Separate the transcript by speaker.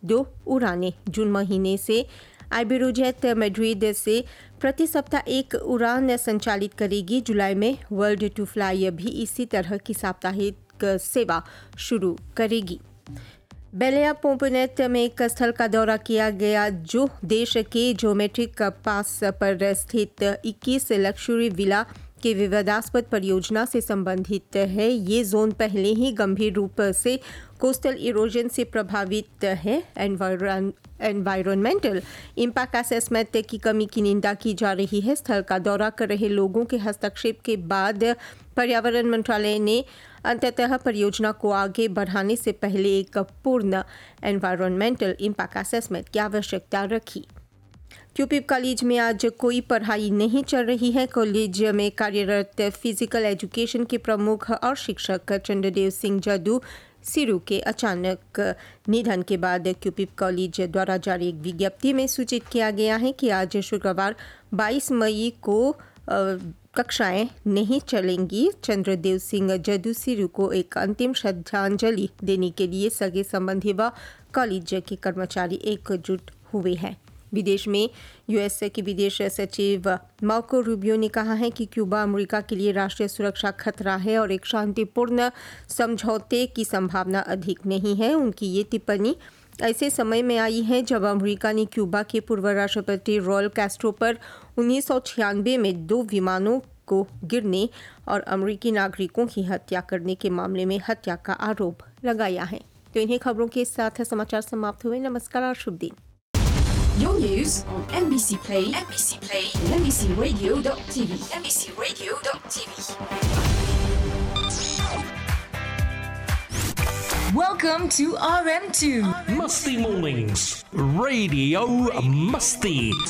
Speaker 1: 2 उड़ानें जून महीने से आइबेरोजेट मैड्रिड से प्रति सप्ताह 1 उड़ान संचालित करेगी। जुलाई में वर्ल्ड टू फ्लाई भी इसी तरह की साप्ताहिक सेवा शुरू करेगी। बेलिया पोम्पोनेट में एक स्थल का दौरा किया गया जो देश के ज्योमेट्रिक पास पर स्थित 21 लग्जरी विला के विवादास्पद परियोजना से संबंधित है। ये जोन पहले ही गंभीर रूप से कोस्टल इरोजन से प्रभावित है। एनवायरमेंटल इम्पैक्ट असेसमेंट की कमी की निंदा की जा रही है। स्थल का दौरा कर रहे लोगों के हस्तक्षेप के बाद पर्यावरण मंत्रालय ने अंततः परियोजना को आगे बढ़ाने से पहले एक पूर्ण एनवायरमेंटल इम्पैक्ट असेसमेंट की आवश्यकता रखी। क्यूपिप कॉलेज में आज कोई पढ़ाई नहीं चल रही है। कॉलेज में कार्यरत फिजिकल एजुकेशन के प्रमुख और शिक्षक चंद्रदेव सिंह जदू सिरू के अचानक निधन के बाद क्यूपिप कॉलेज द्वारा जारी एक विज्ञप्ति में सूचित किया गया है कि आज शुक्रवार 22 मई को कक्षाएं नहीं चलेंगी। चंद्रदेव सिंह जदू सिरू को एक अंतिम श्रद्धांजलि देने के लिए सगे संबंधी व कॉलेज के कर्मचारी एकजुट हुए हैं। विदेश में यूएस के विदेश सचिव मार्को रूबियो ने कहा है कि क्यूबा अमेरिका के लिए राष्ट्रीय सुरक्षा खतरा है और एक शांतिपूर्ण समझौते की संभावना अधिक नहीं है। उनकी ये टिप्पणी ऐसे समय में आई है जब अमेरिका ने क्यूबा के पूर्व राष्ट्रपति राउल कैस्ट्रो पर 1996 में 2 विमानों को गिरने और अमेरिकी नागरिकों की हत्या करने के मामले में हत्या का आरोप लगाया है। तो इन्हीं खबरों के साथ समाचार समाप्त हुए। नमस्कार और शुभ दिन।
Speaker 2: Your news on MBC Play, and MBCRadio.tv, MBCRadio.tv. Welcome to RM2
Speaker 3: Musty Mornings, Radio Musty.